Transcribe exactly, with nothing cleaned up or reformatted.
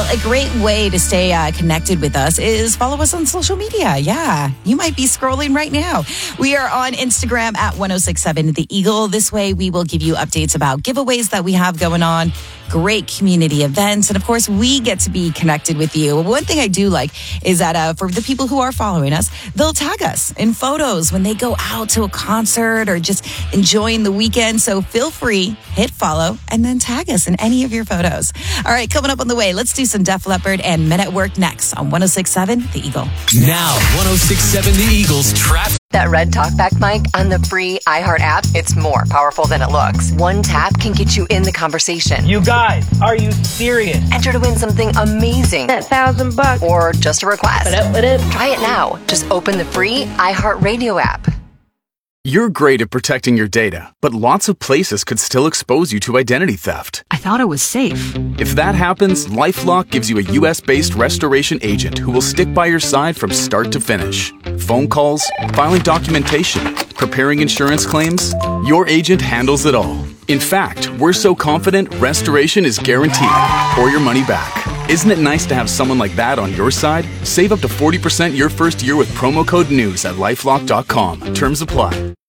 Well, a great way to stay uh, connected with us is follow us on social media. Yeah, you might be scrolling right now. We are on Instagram at ten sixty-seven The Eagle. This way, we will give you updates about giveaways that we have going on, great community events, and of course, we get to be connected with you. One thing I do like is that uh, for the people who are following us, they'll tag us in photos when they go out to a concert or just enjoying the weekend. So feel free, hit follow, and then tag us in any of your photos. All right, coming up on the way, let's do some Def Leppard and Men at Work next on ten sixty-seven The Eagle. Now, ten sixty-seven The Eagle's Traffic. That red talkback mic on the free iHeart app, it's more powerful than it looks. One tap can get you in the conversation. You guys, are you serious? Enter to win something amazing. That thousand bucks. Or just a request. What up, what up? Try it now. Just open the free iHeart Radio app. You're great at protecting your data, but lots of places could still expose you to identity theft. I thought it was safe. If that happens, LifeLock gives you a U S-based restoration agent who will stick by your side from start to finish. Phone calls, filing documentation, preparing insurance claims, your agent handles it all. In fact, we're so confident restoration is guaranteed or your money back. Isn't it nice to have someone like that on your side? Save up to forty percent your first year with promo code NEWS at lifelock dot com. Terms apply.